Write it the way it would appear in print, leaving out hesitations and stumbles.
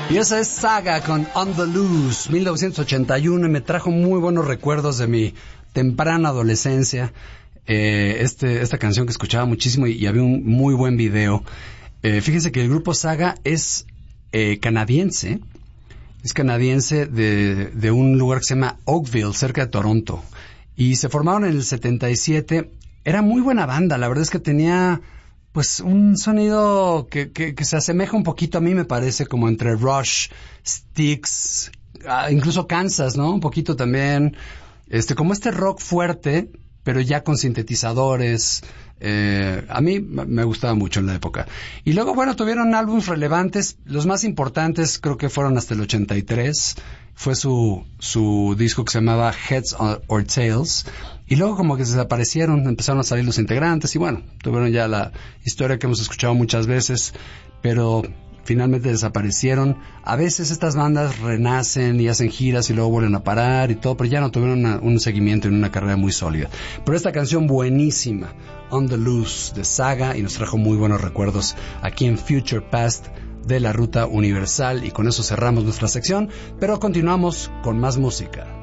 Y esa es Saga con On the Loose, 1981, y me trajo muy buenos recuerdos de mi temprana adolescencia. Esta canción que escuchaba muchísimo y había un muy buen video. Fíjense que el grupo Saga es canadiense. Es canadiense de un lugar que se llama Oakville, cerca de Toronto. Y se formaron en el 77. Era muy buena banda, la verdad es que tenía pues un sonido que se asemeja un poquito, a mí me parece, como entre Rush, Styx, incluso Kansas, ¿no? Un poquito también, como este rock fuerte, pero ya con sintetizadores. A mí me gustaba mucho en la época. Y luego, bueno, tuvieron álbumes relevantes. Los más importantes creo que fueron hasta el 83. Fue su disco que se llamaba Heads or Tails. Y luego como que desaparecieron, empezaron a salir los integrantes y bueno, tuvieron ya la historia que hemos escuchado muchas veces, pero finalmente desaparecieron. A veces estas bandas renacen y hacen giras y luego vuelven a parar y todo, pero ya no tuvieron un seguimiento en una carrera muy sólida. Pero esta canción buenísima, On the Loose, de Saga, y nos trajo muy buenos recuerdos aquí en Future Past de la Ruta Universal, y con eso cerramos nuestra sección, pero continuamos con más música.